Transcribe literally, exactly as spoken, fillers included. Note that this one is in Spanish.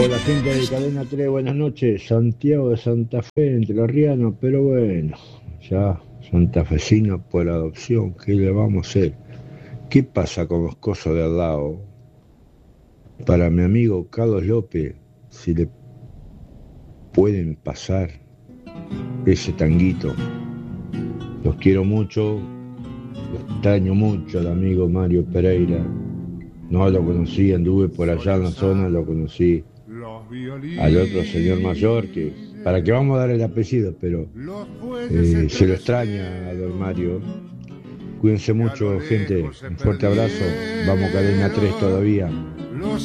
Hola gente de Cadena tres, buenas noches. Santiago de Santa Fe, entrerriano, pero bueno, ya santafesino por adopción, ¿qué le vamos a hacer? ¿Qué pasa con los cosos de al lado? Para mi amigo Carlos López, si le pueden pasar ese tanguito. Los quiero mucho, lo extraño mucho al amigo Mario Pereira. No lo conocí, anduve por allá en la zona, lo conocí al otro señor mayor, que para que vamos a dar el apellido, pero eh, se lo extraña a don Mario. Cuídense mucho, gente. Un fuerte abrazo. Vamos Cadena tres todavía.